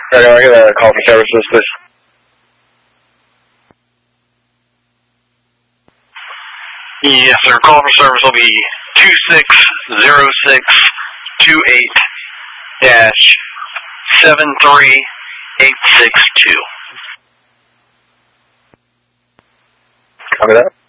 Right, I get a call from services, please. Yes, sir. Call for service will be 260628-73862. Copy that.